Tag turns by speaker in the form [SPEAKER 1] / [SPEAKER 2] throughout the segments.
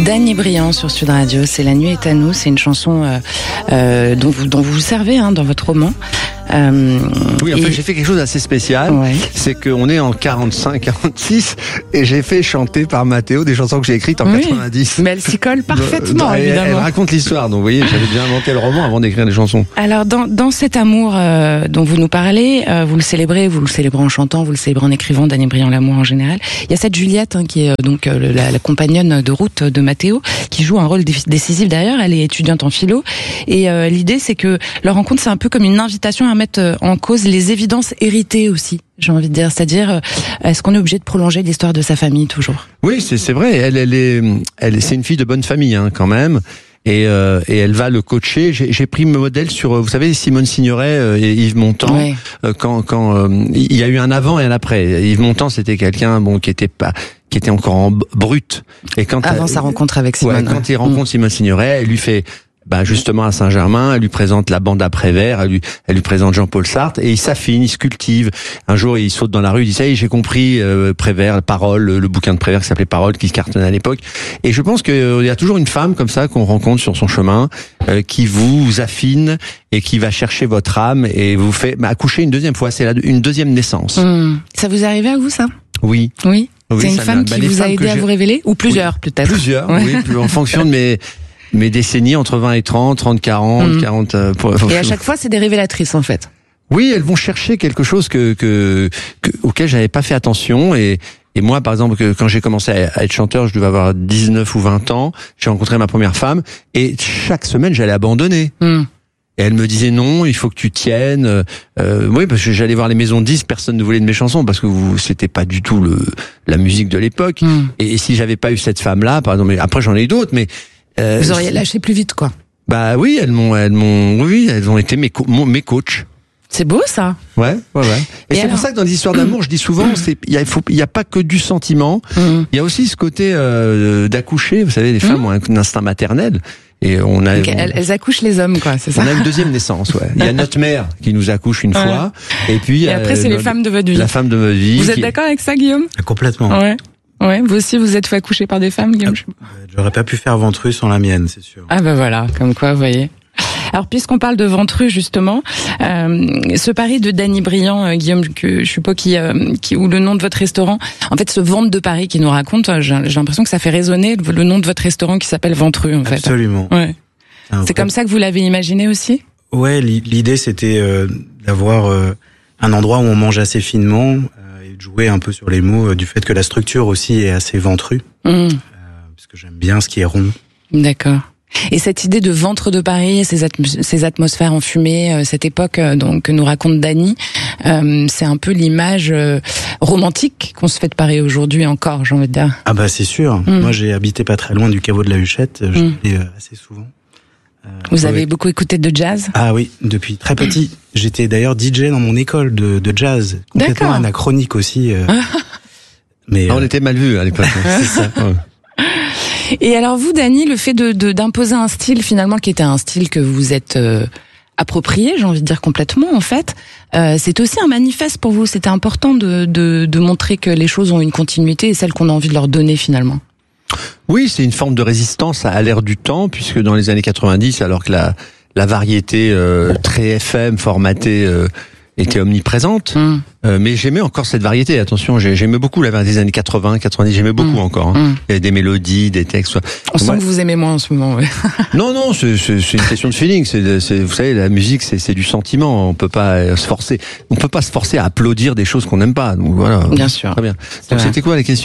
[SPEAKER 1] Danny Briand sur Sud Radio, c'est La nuit est à nous, c'est une chanson dont vous vous servez dans votre roman.
[SPEAKER 2] Oui, en fait, j'ai fait quelque chose d'assez spécial.
[SPEAKER 1] Ouais.
[SPEAKER 2] C'est qu'on est en 45-46 et j'ai fait chanter par Mathéo des chansons que j'ai écrites en 90.
[SPEAKER 1] Mais elle s'y colle parfaitement, évidemment.
[SPEAKER 2] Elle raconte l'histoire, donc vous voyez, j'avais bien inventé le roman avant d'écrire les chansons.
[SPEAKER 1] Alors, dans cet amour dont vous nous parlez, vous le célébrez en chantant, vous le célébrez en écrivant, Danny Briand, l'amour en général. Il y a cette Juliette qui est donc la compagnonne de route de Mathéo, qui joue un rôle décisif derrière. Elle est étudiante en philo. Et l'idée, c'est que leur rencontre, c'est un peu comme une invitation à mettre en cause les évidences héritées aussi, j'ai envie de dire. C'est-à-dire, est-ce qu'on est obligé de prolonger l'histoire de sa famille toujours ?
[SPEAKER 2] Oui, c'est vrai. C'est une fille de bonne famille, quand même. Et elle va le coacher. J'ai pris mon modèle sur, vous savez, Simone Signoret et Yves Montand.
[SPEAKER 1] Ouais.
[SPEAKER 2] Quand il y a eu un avant et un après. Yves Montand, c'était quelqu'un qui était encore en brut. Et
[SPEAKER 1] avant sa rencontre avec Simone.
[SPEAKER 2] Quand il rencontre Simone Signoret, elle lui fait, justement à Saint-Germain, elle lui présente la bande à Prévert, elle lui présente Jean-Paul Sartre, et il s'affine, il se cultive. Un jour, il saute dans la rue, il dit ça y est, j'ai compris, Prévert, Parole, le bouquin de Prévert qui s'appelait Parole, qui se cartonnait à l'époque. Et je pense qu'il y a toujours une femme comme ça qu'on rencontre sur son chemin, qui vous affine et qui va chercher votre âme et vous fait accoucher une deuxième fois. C'est une deuxième naissance.
[SPEAKER 1] Ça vous est arrivé à vous, ça ?
[SPEAKER 2] Oui.
[SPEAKER 1] Oui. C'est une femme qui vous a aidé à vous révéler ? Ou plusieurs, peut-être ?
[SPEAKER 2] Plusieurs, oui, en fonction de mes décennies, entre 20 et 30, 30, 40, 40...
[SPEAKER 1] Et à chaque fois, c'est des révélatrices, en fait.
[SPEAKER 2] Oui, elles vont chercher quelque chose auquel j'avais pas fait attention. Et moi, par exemple, quand j'ai commencé à être chanteur, je devais avoir 19 ou 20 ans. J'ai rencontré ma première femme. Et chaque semaine, j'allais abandonner. Et elle me disait non, il faut que tu tiennes. Oui, parce que j'allais voir les maisons de disques, personne ne voulait de mes chansons parce que c'était pas du tout la musique de l'époque. Et si j'avais pas eu cette femme-là, par exemple, après j'en ai eu d'autres, mais
[SPEAKER 1] vous auriez lâché plus vite, quoi.
[SPEAKER 2] Bah oui, elles ont été mes coachs.
[SPEAKER 1] C'est beau, ça.
[SPEAKER 2] Ouais. Et c'est pour ça que dans les histoires d'amour, je dis souvent, il y a pas que du sentiment. Il y a aussi ce côté d'accoucher. Vous savez, les femmes ont un instinct maternel. Et
[SPEAKER 1] elles accouchent les hommes, quoi, c'est ça.
[SPEAKER 2] On a une deuxième naissance, ouais. Il y a notre mère qui nous accouche une fois. Et puis.
[SPEAKER 1] Et après, c'est les femmes de votre vie.
[SPEAKER 2] La femme de votre vie.
[SPEAKER 1] Vous êtes d'accord avec ça, Guillaume ?
[SPEAKER 3] Complètement.
[SPEAKER 1] Ouais, vous aussi, vous êtes fait accoucher par des femmes, Guillaume ?
[SPEAKER 3] J'aurais pas pu faire Ventru sans la mienne, c'est sûr.
[SPEAKER 1] Ah voilà, comme quoi, vous voyez. Alors, puisqu'on parle de Ventru, justement, ce pari de Danny Briand, Guillaume, que je sais pas ou le nom de votre restaurant, en fait, ce Ventre de Paris qui nous raconte, j'ai l'impression que ça fait résonner le nom de votre restaurant qui s'appelle Ventru, en fait.
[SPEAKER 3] Absolument.
[SPEAKER 1] Ouais. C'est comme ça que vous l'avez imaginé aussi ?
[SPEAKER 3] Ouais, l'idée c'était d'avoir un endroit où on mange assez finement et de jouer un peu sur les mots du fait que la structure aussi est assez ventrue, parce que j'aime bien ce qui est rond.
[SPEAKER 1] D'accord. Et cette idée de Ventre de Paris, ces atmosphères enfumées, cette époque donc que nous raconte Danny, c'est un peu l'image romantique qu'on se fait de Paris aujourd'hui encore, j'ai envie de dire.
[SPEAKER 3] Ah bah c'est sûr. Moi j'ai habité pas très loin du caveau de la Huchette, j'y vais assez souvent.
[SPEAKER 1] Vous avez beaucoup écouté de jazz ?
[SPEAKER 3] Ah oui, depuis très petit. J'étais d'ailleurs DJ dans mon école de jazz, complètement
[SPEAKER 1] D'accord.
[SPEAKER 3] anachronique aussi. Mais
[SPEAKER 2] on était mal vus à l'époque.
[SPEAKER 3] C'est ça.
[SPEAKER 1] Et alors vous, Danny, le fait d'imposer un style finalement qui était un style que vous êtes approprié, j'ai envie de dire complètement en fait, c'est aussi un manifeste pour vous. C'était important de montrer que les choses ont une continuité et celle qu'on a envie de leur donner finalement.
[SPEAKER 2] Oui, c'est une forme de résistance à l'ère du temps, puisque dans les années 90, alors que la variété très FM formatée était omniprésente, mais j'aimais encore cette variété. Attention, j'aimais beaucoup la variété des années 80, 90, j'aimais beaucoup encore. Il y avait des mélodies, des textes.
[SPEAKER 1] On sent que vous aimez moins en ce moment. Ouais.
[SPEAKER 2] Non, c'est une question de feeling. Vous savez, la musique, c'est du sentiment. On peut pas se forcer. On peut pas se forcer à applaudir des choses qu'on n'aime pas. Donc voilà.
[SPEAKER 1] Bien sûr.
[SPEAKER 2] Très bien. Donc c'était quoi la question ?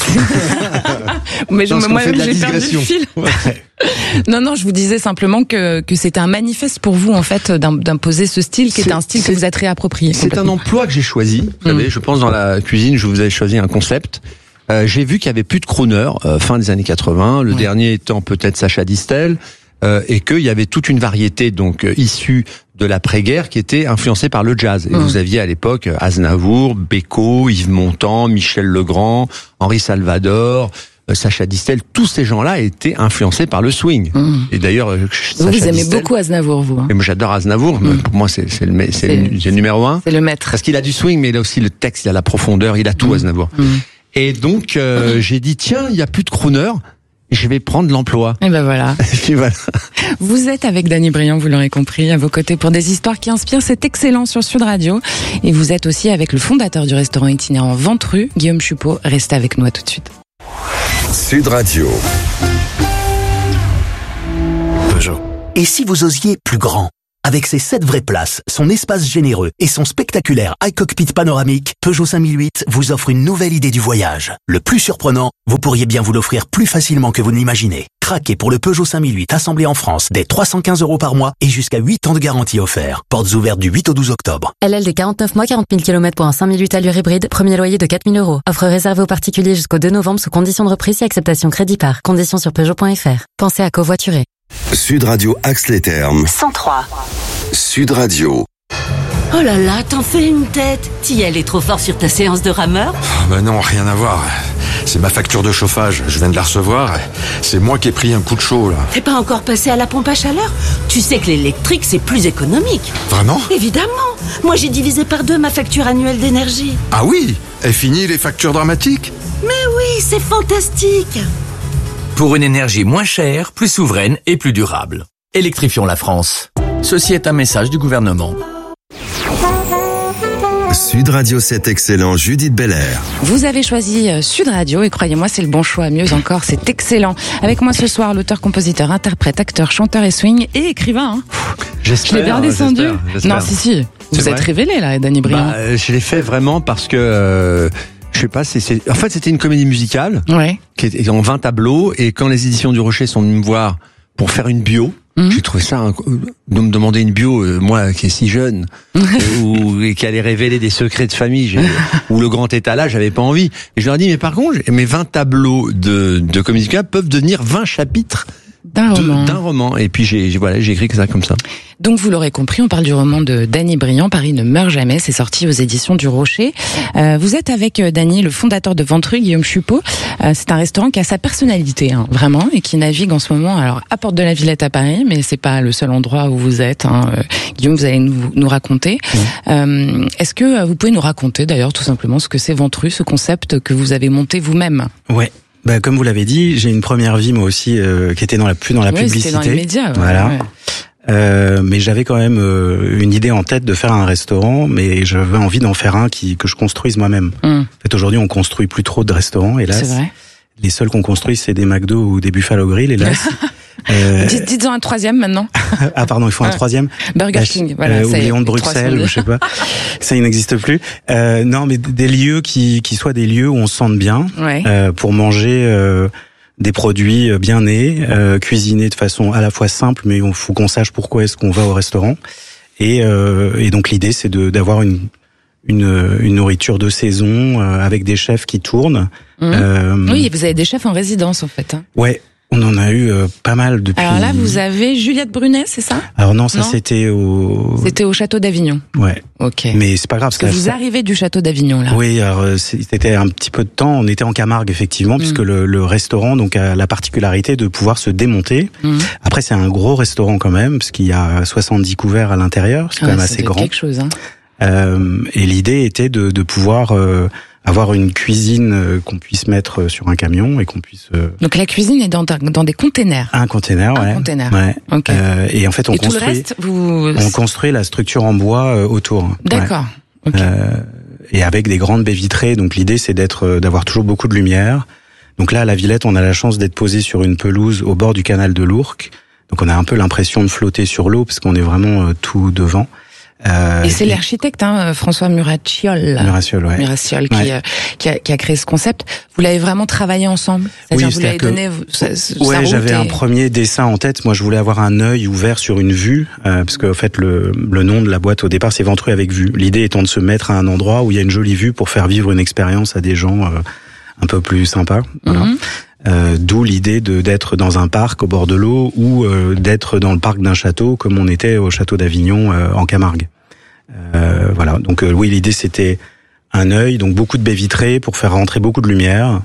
[SPEAKER 1] Mais moi, j'ai perdu le fil. Ouais. Non, je vous disais simplement que c'était un manifeste pour vous en fait d'imposer ce style qui est un style que vous êtes réapproprié.
[SPEAKER 2] C'est un emploi que j'ai choisi. Vous savez, je pense dans la cuisine, je vous avais choisi un concept. J'ai vu qu'il y avait plus de crooners fin des années 80. Le dernier étant peut-être Sacha Distel. Et qu'il y avait toute une variété donc issue de l'après-guerre qui était influencée par le jazz. Et vous aviez à l'époque Aznavour, Beko, Yves Montand, Michel Legrand, Henri Salvador, Sacha Distel, tous ces gens-là étaient influencés par le swing. Et d'ailleurs,
[SPEAKER 1] vous aimez beaucoup Aznavour, vous.
[SPEAKER 2] Et moi, j'adore Aznavour. Pour moi, c'est le numéro un.
[SPEAKER 1] C'est le maître.
[SPEAKER 2] Parce qu'il a du swing, mais il a aussi le texte, il a la profondeur, il a tout Aznavour. Et donc, j'ai dit tiens, il y a plus de crooners. je vais prendre l'emploi.
[SPEAKER 1] Et ben voilà.
[SPEAKER 2] Et puis voilà.
[SPEAKER 1] Vous êtes avec Danny Briand, vous l'aurez compris, à vos côtés pour des histoires qui inspirent. C'est excellent sur Sud Radio. Et vous êtes aussi avec le fondateur du restaurant itinérant Ventru, Guillaume Chupot. Restez avec nous, à tout de suite.
[SPEAKER 4] Sud Radio.
[SPEAKER 5] Peugeot. Et si vous osiez plus grand? Avec ses 7 vraies places, son espace généreux et son spectaculaire iCockpit panoramique, Peugeot 5008 vous offre une nouvelle idée du voyage. Le plus surprenant, vous pourriez bien vous l'offrir plus facilement que vous ne l'imaginez. Craquez pour le Peugeot 5008 assemblé en France dès 315 € par mois et jusqu'à 8 ans de garantie offert. Portes ouvertes du 8 au 12 octobre.
[SPEAKER 6] LLD 49 mois, 40 000 km pour un 5008 allure hybride. Premier loyer de 4 000 €. Offre réservée aux particuliers jusqu'au 2 novembre sous conditions de reprise et acceptation crédit par. Conditions sur Peugeot.fr. Pensez à covoiturer.
[SPEAKER 4] Sud Radio Axe-les-Thermes.
[SPEAKER 7] 103.
[SPEAKER 4] Sud Radio.
[SPEAKER 7] Oh là là, t'en fais une tête. T'y allais trop fort sur ta séance de rameur?
[SPEAKER 8] Bah non, rien à voir. C'est ma facture de chauffage, je viens de la recevoir. C'est moi qui ai pris un coup de chaud, là.
[SPEAKER 7] T'es pas encore passé à la pompe à chaleur? Tu sais que l'électrique, c'est plus économique.
[SPEAKER 8] Vraiment?
[SPEAKER 7] Évidemment. Moi, j'ai divisé par 2 ma facture annuelle d'énergie.
[SPEAKER 8] Ah oui? Est fini les factures dramatiques?
[SPEAKER 7] Mais oui, c'est fantastique.
[SPEAKER 9] Pour une énergie moins chère, plus souveraine et plus durable. Électrifions la France. Ceci est un message du gouvernement.
[SPEAKER 4] Sud Radio 7 excellent, Judith Belair.
[SPEAKER 1] Vous avez choisi Sud Radio et croyez-moi, c'est le bon choix. Mieux encore, c'est excellent. Avec moi ce soir, l'auteur, compositeur, interprète, acteur, chanteur et swing et écrivain.
[SPEAKER 2] J'espère.
[SPEAKER 1] Je l'ai bien descendu.
[SPEAKER 2] J'espère.
[SPEAKER 1] Non, si. Vous êtes révélé là, Danny Briand.
[SPEAKER 2] Je l'ai fait vraiment parce que je sais pas. En fait, c'était une comédie musicale.
[SPEAKER 1] Ouais.
[SPEAKER 2] Qui était en 20 tableaux, et quand les éditions du Rocher sont venues me voir pour faire une bio, j'ai trouvé ça de me demander une bio, moi qui est si jeune et qui allait révéler des secrets de famille, ou le grand étalage, j'avais pas envie. Et je leur ai dit, mais par contre, mes 20 tableaux de comédie musicale peuvent devenir 20 chapitres d'un roman. Et puis j'ai écrit ça comme ça.
[SPEAKER 1] Donc vous l'aurez compris, on parle du roman de Danny Briand, Paris ne meurt jamais, c'est sorti aux éditions du Rocher. Vous êtes avec Danny, le fondateur de Ventru, Guillaume Chupot. C'est un restaurant qui a sa personnalité, vraiment, et qui navigue en ce moment, alors à Porte de la Villette à Paris, mais c'est pas le seul endroit où vous êtes. Guillaume, vous allez nous raconter. Est-ce que vous pouvez nous raconter d'ailleurs tout simplement ce que c'est Ventru, ce concept que vous avez monté vous-même?
[SPEAKER 3] Ouais. Bah, comme vous l'avez dit, j'ai une première vie moi aussi qui était plus dans la publicité.
[SPEAKER 1] C'était dans les médias.
[SPEAKER 3] Voilà. Ouais. Mais j'avais quand même une idée en tête de faire un restaurant, mais j'avais envie d'en faire un que je construise moi-même. En fait, aujourd'hui, on construit plus trop de restaurants, hélas.
[SPEAKER 1] C'est vrai.
[SPEAKER 3] Les seuls qu'on construit, c'est des McDo ou des Buffalo Grill, hélas.
[SPEAKER 1] Dites-en un troisième maintenant.
[SPEAKER 3] Ah pardon, il faut un troisième.
[SPEAKER 1] Burger King, voilà.
[SPEAKER 3] Ou Léon de Bruxelles, ou je sais pas. Ça, il n'existe plus. Non, mais des lieux qui soient des lieux où on se sente bien, pour manger des produits bien nés, cuisinés de façon à la fois simple, mais il faut qu'on sache pourquoi est-ce qu'on va au restaurant. Et donc l'idée, c'est d'avoir une nourriture de saison avec des chefs qui tournent.
[SPEAKER 1] Oui, vous avez des chefs en résidence en fait.
[SPEAKER 3] Ouais. On en a eu pas mal depuis.
[SPEAKER 1] Alors là, vous avez Juliette Brunet, c'est ça?
[SPEAKER 3] Alors non, c'était au...
[SPEAKER 1] C'était au château d'Avignon.
[SPEAKER 3] Ouais.
[SPEAKER 1] Ok.
[SPEAKER 3] Mais c'est pas grave.
[SPEAKER 1] Parce que vous arrivez du château d'Avignon, là.
[SPEAKER 3] Oui, alors c'était un petit peu de temps. On était en Camargue, effectivement, puisque le restaurant donc a la particularité de pouvoir se démonter. Après, c'est un gros restaurant quand même, parce qu'il y a 70 couverts à l'intérieur. C'est quand même assez grand.
[SPEAKER 1] Quelque chose,
[SPEAKER 3] et l'idée était de pouvoir... avoir une cuisine qu'on puisse mettre sur un camion et qu'on puisse...
[SPEAKER 1] Donc la cuisine est dans des containers.
[SPEAKER 3] Un container, ouais.
[SPEAKER 1] Un container.
[SPEAKER 3] Ouais.
[SPEAKER 1] Okay.
[SPEAKER 3] Et en fait, on
[SPEAKER 1] construit... tout le reste,
[SPEAKER 3] on construit la structure en bois autour.
[SPEAKER 1] D'accord.
[SPEAKER 3] Ouais. Okay. Et avec des grandes baies vitrées. Donc l'idée, c'est d'avoir toujours beaucoup de lumière. Donc là, à la Villette, on a la chance d'être posé sur une pelouse au bord du canal de l'Ourcq. Donc on a un peu l'impression de flotter sur l'eau parce qu'on est vraiment tout devant.
[SPEAKER 1] Et c'est l'architecte, François Muraciol.
[SPEAKER 3] Muraciol,
[SPEAKER 1] qui a créé ce concept. Vous l'avez vraiment travaillé ensemble? C'est-à-dire vous l'avez donné
[SPEAKER 3] ouais, j'avais un premier dessin en tête. Moi, je voulais avoir un œil ouvert sur une vue, parce que en fait, le nom de la boîte au départ, c'est Ventru avec vue. L'idée étant de se mettre à un endroit où il y a une jolie vue pour faire vivre une expérience à des gens un peu plus sympas. Voilà. D'où l'idée d'être dans un parc au bord de l'eau ou d'être dans le parc d'un château comme on était au château d'Avignon en Camargue. Voilà. Donc oui, l'idée c'était un œil, donc beaucoup de baies vitrées pour faire rentrer beaucoup de lumière.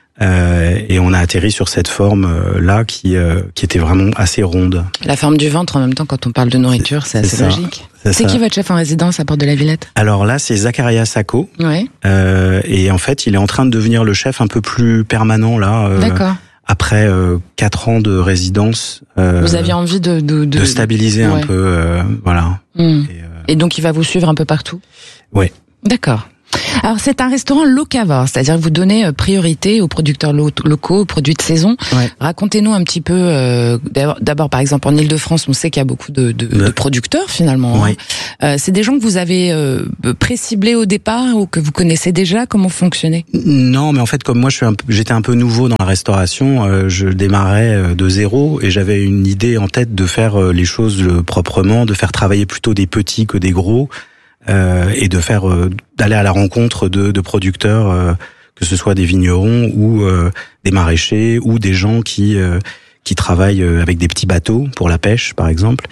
[SPEAKER 3] Et on a atterri sur cette forme là qui était vraiment assez ronde.
[SPEAKER 1] La forme du ventre en même temps quand on parle de nourriture, c'est assez logique. C'est qui votre chef en résidence à Porte de la Villette?
[SPEAKER 3] Alors là, c'est Zakaria Sacco.
[SPEAKER 1] Ouais.
[SPEAKER 3] Et en fait, il est en train de devenir le chef un peu plus permanent là.
[SPEAKER 1] D'accord.
[SPEAKER 3] après 4 ans de résidence,
[SPEAKER 1] vous aviez envie de
[SPEAKER 3] stabiliser un peu, voilà.
[SPEAKER 1] Et donc il va vous suivre un peu partout.
[SPEAKER 3] Ouais.
[SPEAKER 1] D'accord. Alors c'est un restaurant locavore, c'est-à-dire que vous donnez priorité aux producteurs locaux, aux produits de saison.
[SPEAKER 3] Ouais.
[SPEAKER 1] Racontez-nous un petit peu. D'abord, par exemple, en Île-de-France, on sait qu'il y a beaucoup de producteurs finalement.
[SPEAKER 3] Ouais.
[SPEAKER 1] C'est des gens que vous avez pré-ciblés au départ ou que vous connaissez déjà. Comment fonctionnez ?
[SPEAKER 3] Non, mais en fait, comme moi, j'étais un peu nouveau dans la restauration. Je démarrais de zéro et j'avais une idée en tête de faire les choses proprement, de faire travailler plutôt des petits que des gros. Et de faire d'aller à la rencontre de producteurs, que ce soit des vignerons ou des maraîchers ou des gens qui travaillent avec des petits bateaux pour la pêche, par exemple.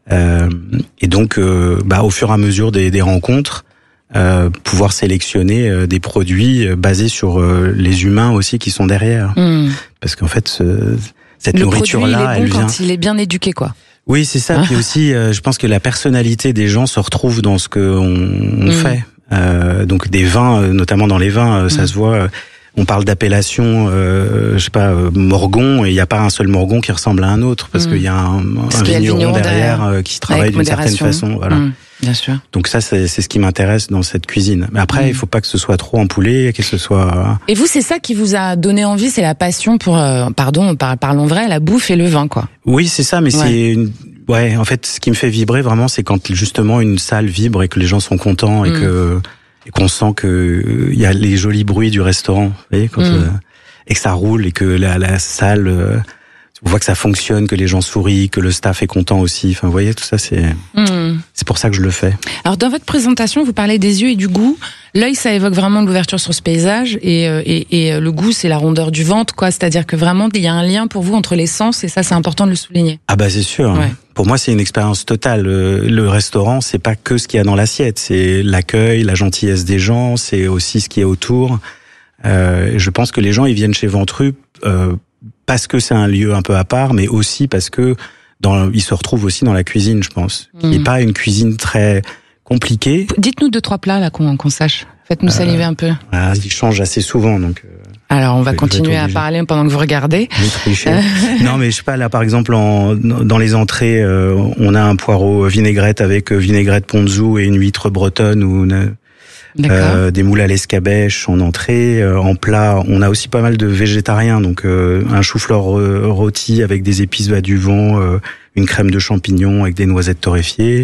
[SPEAKER 3] Et donc, au fur et à mesure des rencontres, pouvoir sélectionner des produits basés sur les humains aussi qui sont derrière. Parce qu'en fait, cette nourriture-là,
[SPEAKER 1] elle vient quand il est bien éduqué, quoi.
[SPEAKER 3] Oui, c'est ça. Puis aussi, je pense que la personnalité des gens se retrouve dans ce que on fait. Donc des vins, notamment dans les vins, ça se voit. On parle d'appellation, Morgon, et il n'y a pas un seul Morgon qui ressemble à un autre, parce qu'il y a un vigneron derrière qui travaille d'une certaine façon. Voilà.
[SPEAKER 1] Bien sûr.
[SPEAKER 3] Donc ça, c'est ce qui m'intéresse dans cette cuisine. Mais après, il faut pas que ce soit trop empoulé, que ce soit...
[SPEAKER 1] Et vous, c'est ça qui vous a donné envie, c'est la passion pour, parlons vrai, la bouffe et le vin, quoi.
[SPEAKER 3] Oui, c'est ça, mais en fait, ce qui me fait vibrer vraiment, c'est quand justement une salle vibre et que les gens sont contents et qu'on sent que il y a les jolis bruits du restaurant, vous voyez, et que ça roule et que la salle... on voit que ça fonctionne, que les gens sourient, que le staff est content aussi. Enfin, vous voyez, tout ça, c'est pour ça que je le fais.
[SPEAKER 1] Alors, dans votre présentation, vous parlez des yeux et du goût. L'œil, ça évoque vraiment l'ouverture sur ce paysage, et le goût, c'est la rondeur du ventre, quoi. C'est-à-dire que vraiment, il y a un lien pour vous entre les sens, et ça, c'est important de le souligner.
[SPEAKER 3] Ah bah, c'est sûr. Ouais. Pour moi, c'est une expérience totale. Le restaurant, c'est pas que ce qu'il y a dans l'assiette, c'est l'accueil, la gentillesse des gens, c'est aussi ce qui est autour. Je pense que les gens, ils viennent chez Ventru, parce que c'est un lieu un peu à part, mais aussi parce que ils se retrouvent aussi dans la cuisine, je pense. Il n'est pas une cuisine très compliquée.
[SPEAKER 1] Dites-nous 2-3 plats là qu'on sache. Faites-nous saliver un peu.
[SPEAKER 3] Ils changent assez souvent, donc.
[SPEAKER 1] Alors on va continuer à parler pendant que vous regardez.
[SPEAKER 3] Non, mais je sais pas, là par exemple dans les entrées, on a un poireau vinaigrette avec vinaigrette ponzu et une huître bretonne ou des moules à l'escabèche en entrée. En plat, on a aussi pas mal de végétariens, donc un chou-fleur rôti avec des épices bas du vent, une crème de champignons avec des noisettes torréfiées.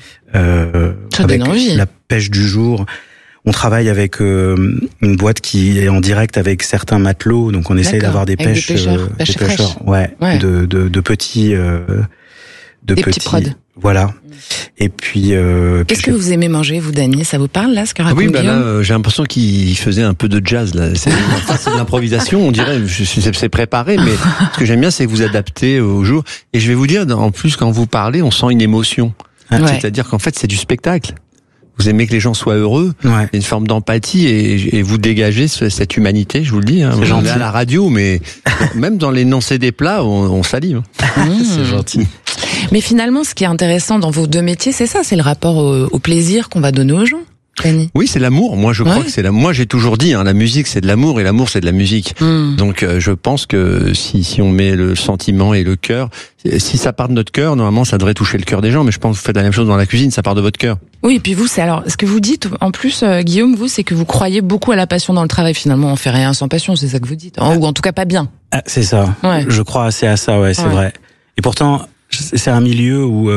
[SPEAKER 1] Ça
[SPEAKER 3] avec
[SPEAKER 1] donne envie.
[SPEAKER 3] La pêche du jour. On travaille avec une boîte qui est en direct avec certains matelots, donc on essaye d'avoir des pêches, des pêcheurs, de petits,
[SPEAKER 1] petits prods.
[SPEAKER 3] Voilà. Et puis,
[SPEAKER 1] qu'est-ce que vous aimez manger, vous, Dany? Ça vous parle là, ce que raconte Guillaume?
[SPEAKER 2] Là, j'ai l'impression qu'il faisait un peu de jazz là. C'est de l'improvisation, on dirait. C'est préparé, mais ce que j'aime bien, c'est que vous adaptez au jour. Et je vais vous dire, en plus, quand vous parlez, on sent une émotion. C'est-à-dire qu'en fait, c'est du spectacle. Vous aimez que les gens soient heureux, il y a une forme d'empathie et vous dégagez cette humanité, je vous le dis. Vous gentil à la radio, mais même dans l'énoncé des plats, on salive.
[SPEAKER 3] C'est gentil.
[SPEAKER 1] Mais finalement, ce qui est intéressant dans vos deux métiers, c'est ça, c'est le rapport au plaisir qu'on va donner aux gens. Dany.
[SPEAKER 2] Oui, c'est l'amour. Moi, je crois que c'est moi, j'ai toujours dit, la musique, c'est de l'amour et l'amour, c'est de la musique. Donc, je pense que si on met le sentiment et le cœur, si ça part de notre cœur, normalement, ça devrait toucher le cœur des gens. Mais je pense que vous faites la même chose dans la cuisine, ça part de votre cœur.
[SPEAKER 1] Oui, et puis vous, ce que vous dites, en plus, Guillaume, vous, c'est que vous croyez beaucoup à la passion dans le travail. Finalement, on fait rien sans passion, c'est ça que vous dites. Ou en tout cas, pas bien.
[SPEAKER 3] C'est ça. Ouais. Je crois assez à ça, c'est vrai. Et pourtant, c'est un milieu où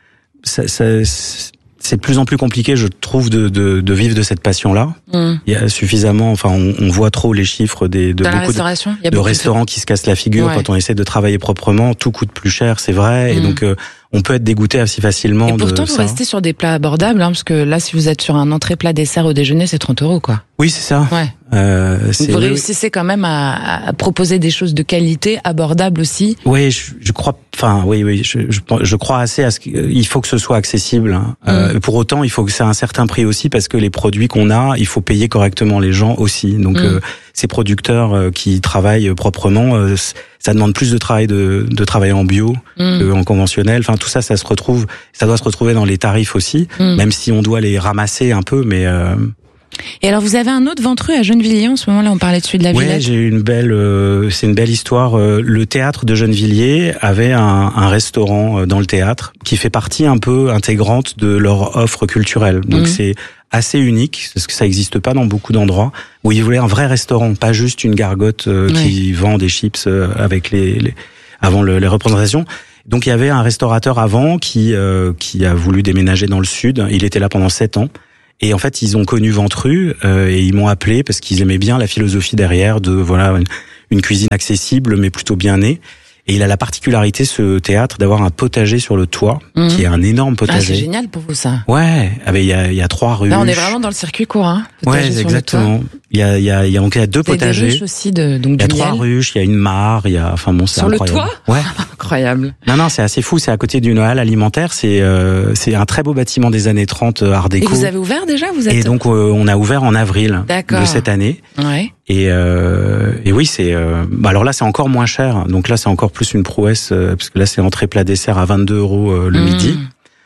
[SPEAKER 3] c'est de plus en plus compliqué, je trouve, de vivre de cette passion-là. Il y a suffisamment, on voit trop les chiffres de beaucoup de restaurants qui se cassent la figure quand on essaie de travailler proprement. Tout coûte plus cher, c'est vrai, et donc on peut être dégoûté assez facilement.
[SPEAKER 1] Et pourtant, vous restez sur des plats abordables, parce que là, si vous êtes sur un entrée, plat, dessert au déjeuner, c'est 30 €, quoi.
[SPEAKER 3] Oui, c'est ça.
[SPEAKER 1] Ouais. Vous réussissez quand même à proposer des choses de qualité, abordables aussi.
[SPEAKER 3] Oui, je crois. Je crois assez à ce qu'il faut que ce soit accessible. Pour autant, il faut que c'est un certain prix aussi, parce que les produits qu'on a, il faut payer correctement les gens aussi. Donc, ces producteurs qui travaillent proprement, ça demande plus de travail de travailler en bio qu'en conventionnel. Enfin, tout ça, ça doit se retrouver dans les tarifs aussi, même si on doit les ramasser un peu, mais
[SPEAKER 1] Et alors, vous avez un autre Ventru à Gennevilliers en ce moment-là, on parlait de celui de la Villette.
[SPEAKER 3] Ouais, j'ai eu c'est une belle histoire. Le théâtre de Gennevilliers avait un restaurant dans le théâtre qui fait partie un peu intégrante de leur offre culturelle. Donc c'est assez unique, parce que ça n'existe pas dans beaucoup d'endroits, où ils voulaient un vrai restaurant, pas juste une gargote qui vend des chips avec avant les représentations. Donc il y avait un restaurateur avant qui a voulu déménager dans le sud. Il était là pendant 7 ans. Et en fait, ils ont connu Ventru et ils m'ont appelé parce qu'ils aimaient bien la philosophie derrière de une cuisine accessible mais plutôt bien née. Et il a la particularité, ce théâtre, d'avoir un potager sur le toit, qui est un énorme potager.
[SPEAKER 1] Ah, c'est génial pour vous, ça.
[SPEAKER 3] Ouais, il y a 3 ruches.
[SPEAKER 1] Là, on est vraiment dans le circuit court, hein.
[SPEAKER 3] Ouais, exactement. Il y a 2 potagers.
[SPEAKER 1] Des ruches aussi donc
[SPEAKER 3] il y a 3 ruches, il y a une mare, c'est incroyable.
[SPEAKER 1] Sur le toit?
[SPEAKER 3] Ouais.
[SPEAKER 1] Incroyable.
[SPEAKER 3] Non, c'est assez fou, c'est à côté d'une halle alimentaire, c'est un très beau bâtiment des années 30, art déco.
[SPEAKER 1] Et vous avez ouvert déjà?
[SPEAKER 3] Et donc, on a ouvert en avril de cette année.
[SPEAKER 1] Ouais.
[SPEAKER 3] Et oui, alors là, c'est encore moins cher. Donc là, c'est encore plus une prouesse, parce que là, c'est entrée plat dessert à 22 € le midi.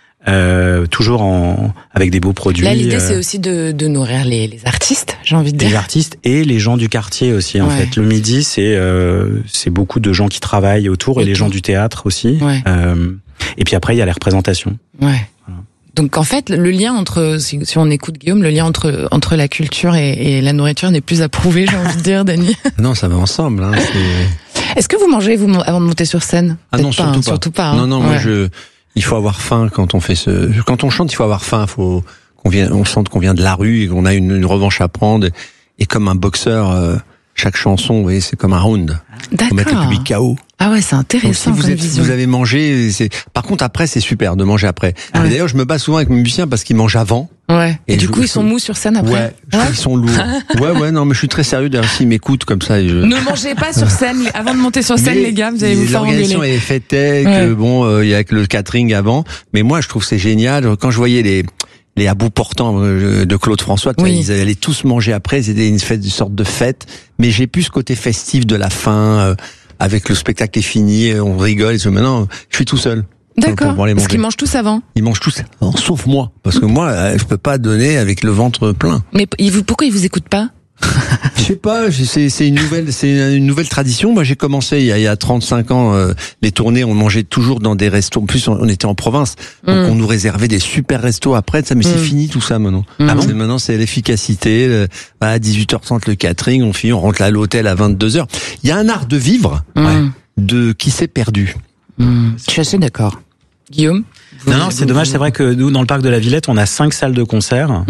[SPEAKER 3] Toujours avec des beaux produits.
[SPEAKER 1] Là, l'idée, c'est aussi de nourrir les artistes, j'ai envie de dire.
[SPEAKER 3] Les artistes et les gens du quartier aussi, en fait. Le midi, c'est beaucoup de gens qui travaillent autour et les gens du théâtre aussi.
[SPEAKER 1] Ouais.
[SPEAKER 3] Et puis après, il y a les représentations.
[SPEAKER 1] Ouais. Voilà. Donc en fait, le lien si on écoute Guillaume, le lien entre la culture et la nourriture n'est plus à prouver, j'ai envie de dire, Dany.
[SPEAKER 2] Non, ça va ensemble. Hein,
[SPEAKER 1] Est-ce que vous mangez avant de monter sur scène?
[SPEAKER 2] Ah non, surtout pas. Hein. Non, moi il faut avoir faim quand on fait quand on chante, il faut avoir faim. Faut on sente qu'on vient de la rue et qu'on a une revanche à prendre. Et comme un boxeur, chaque chanson, vous voyez, c'est comme un round.
[SPEAKER 1] D'accord.
[SPEAKER 2] Faut mettre le public KO.
[SPEAKER 1] Ah ouais, c'est intéressant.
[SPEAKER 2] Donc, si vous avez mangé, par contre après c'est super de manger après. Mais d'ailleurs, je me bats souvent avec mes musiciens parce qu'ils mangent avant.
[SPEAKER 1] Ouais. Et du coup, ils sont mous sur scène après.
[SPEAKER 2] Ouais. Ils sont lourds. Non, mais je suis très sérieux. D'ailleurs, s'ils m'écoutent comme ça,
[SPEAKER 1] ne mangez pas sur scène avant de monter sur scène, les gars. Vous allez vous faire engueuler.
[SPEAKER 2] L'organisation est faite que il y a que le catering avant. Mais moi, je trouve c'est génial quand je voyais les à bout portants de Claude François, ils allaient tous manger après, c'était une sorte de fête, mais j'ai plus ce côté festif de la fin, avec le spectacle est fini, on rigole, et maintenant, je suis tout seul.
[SPEAKER 1] D'accord, parce qu'ils mangent tous avant.
[SPEAKER 2] Ils mangent tous avant, sauf moi, parce que moi, je peux pas donner avec le ventre plein.
[SPEAKER 1] Mais pourquoi ils vous écoutent pas?
[SPEAKER 2] Je sais pas, c'est une nouvelle tradition. Moi, j'ai commencé il y a 35 ans les tournées, on mangeait toujours dans des restos. En plus, on était en province, donc on nous réservait des super restos après. Mais c'est fini tout ça maintenant. Maintenant, c'est l'efficacité. À 18h30 le catering, on rentre à l'hôtel à 22h. Il y a un art de vivre qui s'est perdu.
[SPEAKER 1] Je suis assez d'accord. Guillaume?
[SPEAKER 3] Non, c'est dommage. C'est vrai que nous, dans le parc de la Villette, on a 5 salles de concert,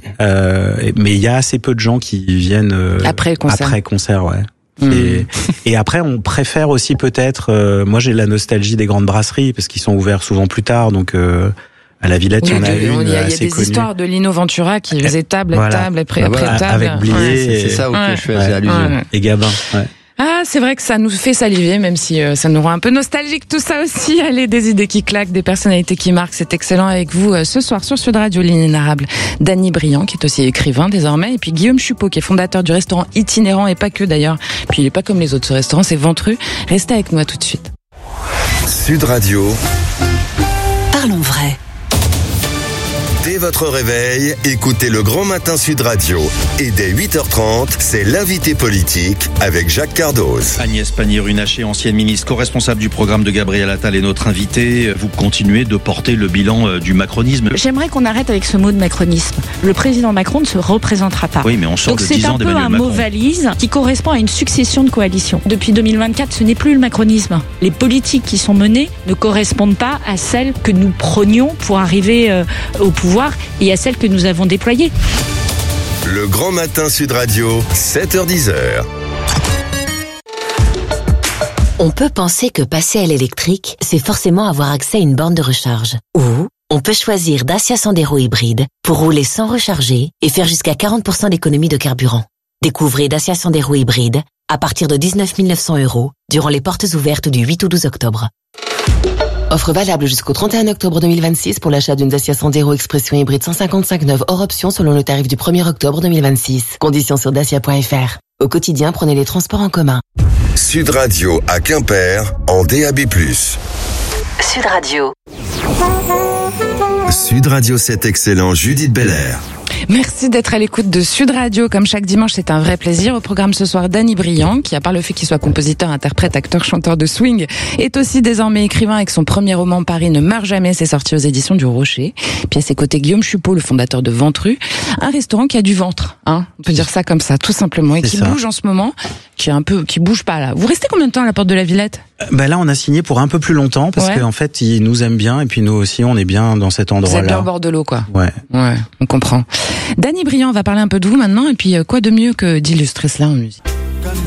[SPEAKER 3] mais il y a assez peu de gens qui viennent
[SPEAKER 1] après le
[SPEAKER 3] concert. Ouais. Et après, on préfère aussi peut-être. Moi, j'ai la nostalgie des grandes brasseries parce qu'ils sont ouverts souvent plus tard, donc. À la Villette, il y en a une
[SPEAKER 1] il y a
[SPEAKER 3] assez
[SPEAKER 1] des histoires de Lino Ventura qui faisait table après table.
[SPEAKER 3] Avec Blier.
[SPEAKER 2] C'est ça auquel je faisais allusion.
[SPEAKER 3] Et Gabin. Ouais.
[SPEAKER 1] Ah, c'est vrai que ça nous fait saliver, même si ça nous rend un peu nostalgique tout ça aussi. Allez, des idées qui claquent, des personnalités qui marquent, c'est excellent avec vous ce soir sur Sud Radio, l'inénarrable Dany Briand, qui est aussi écrivain désormais, et puis Guillaume Chupot, qui est fondateur du restaurant itinérant, et pas que d'ailleurs. Puis il est pas comme les autres, ce restaurant, c'est Ventru. Restez avec nous, à tout de suite.
[SPEAKER 4] Sud Radio.
[SPEAKER 7] Parlons vrai.
[SPEAKER 4] Dès votre réveil, écoutez le Grand Matin Sud Radio. Et dès 8h30, c'est l'invité politique avec Jacques Cardoz.
[SPEAKER 10] Agnès Pannier-Runacher, ancienne ministre co-responsable du programme de Gabriel Attal, est notre invitée. Vous continuez de porter le bilan du macronisme.
[SPEAKER 11] J'aimerais qu'on arrête avec ce mot de macronisme. Le président Macron ne se représentera pas.
[SPEAKER 10] Oui, mais on sort de 10 ans d'Emmanuel Macron.
[SPEAKER 11] Donc c'est un peu un mot valise qui correspond à une succession de coalitions. Depuis 2024, ce n'est plus le macronisme. Les politiques qui sont menées ne correspondent pas à celles que nous prônions pour arriver au pouvoir et à celles que nous avons déployées.
[SPEAKER 4] Le Grand Matin Sud Radio, 7h-10h.
[SPEAKER 12] On peut penser que passer à l'électrique, c'est forcément avoir accès à une borne de recharge. Ou on peut choisir Dacia Sandero hybride pour rouler sans recharger et faire jusqu'à 40% d'économie de carburant. Découvrez Dacia Sandero hybride à partir de 19 900 € durant les portes ouvertes du 8 au 12 octobre. Offre valable jusqu'au 31 octobre 2026 pour l'achat d'une Dacia Sandero Expression hybride 155 neuve hors option selon le tarif du 1er octobre 2026. Conditions sur dacia.fr. Au quotidien, prenez les transports en commun.
[SPEAKER 4] Sud Radio à Quimper en DAB+.
[SPEAKER 12] Sud Radio.
[SPEAKER 4] Sud Radio 7 excellent Judith Belair.
[SPEAKER 1] Merci d'être à l'écoute de Sud Radio. Comme chaque dimanche, c'est un vrai plaisir. Au programme ce soir, Danny Briand, qui, à part le fait qu'il soit compositeur, interprète, acteur, chanteur de swing, est aussi désormais écrivain avec son premier roman Paris ne meurt jamais. C'est sorti aux éditions du Rocher. Puis à ses côtés, Guillaume Chupot, le fondateur de Ventru, un restaurant qui a du ventre, hein. On peut dire ça comme ça, tout simplement, et qui bouge en ce moment, qui bouge pas là. Vous restez combien de temps à la porte de la Villette?
[SPEAKER 3] Là, on a signé pour un peu plus longtemps parce qu'en fait, ils nous aiment bien et puis nous aussi, on est bien dans cet endroit-là.
[SPEAKER 1] Vous êtes bien au bord de l'eau, quoi.
[SPEAKER 3] Ouais,
[SPEAKER 1] on comprend. Danny Briand va parler un peu de vous maintenant, et puis quoi de mieux que d'illustrer cela en musique.